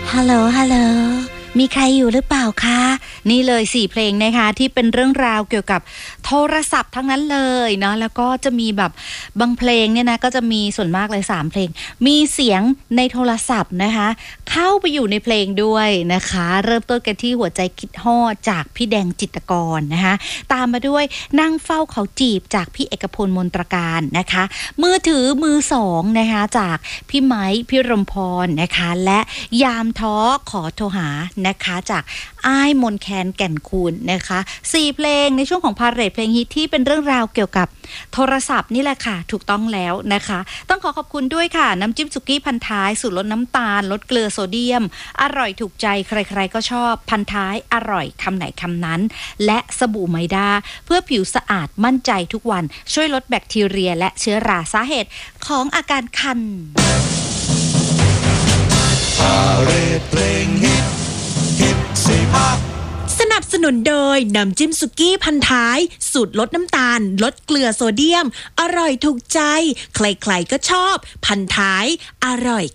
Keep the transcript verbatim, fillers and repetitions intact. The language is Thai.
ฮัลโหลฮัลโหลมีใครอยู่หรือเปล่าคะนี่เลยสี่เพลงนะคะที่เป็นเรื่องราวเกี่ยวกับโทรศัพท์ทั้งนั้นเลยเนาะแล้วก็จะมีแบบบางเพลงเนี่ยนะก็จะมีส่วนมากเลยสามเพลงมีเสียงในโทรศัพท์นะคะเข้าไปอยู่ในเพลงด้วยนะคะเริ่มต้นกันที่หัวใจคิดฮอดจากพี่แดงจิตรกรนะคะตามมาด้วยนั่งเฝ้าเขาจีบจากพี่เอกพลมนตรการนะคะมือถือมือสองนะคะจากพี่ไม้พี่รมพรนะคะและยามท้อขอโทรหานะคะจากอ้ายมนแคนแก่นคูณนะคะสี่เพลงในช่วงของพาเหรดเพลงฮิตที่เป็นเรื่องราวเกี่ยวกับโทรศัพท์นี่แหละค่ะถูกต้องแล้วนะคะต้องขอขอบคุณด้วยค่ะน้ำจิ้มสุกี้พันท้ายสูตรลดน้ำตาลลดเกลือโซเดียมอร่อยถูกใจใครๆก็ชอบพันท้ายอร่อยคำไหนคำนั้นและสบู่ไมด้าเพื่อผิวสะอาดมั่นใจทุกวันช่วยลดแบคทีเรียและเชื้อราสาเหตุของอาการคันพาเหรดเพลงฮิตฮิตสี่ภาคสนับสนุนโดยน้ำจิ้มสุกี้พันท้ายสูตรลดน้ำตาลลดเกลือโซเดียมอร่อยถูกใจใครๆก็ชอบพันท้ายอร่อย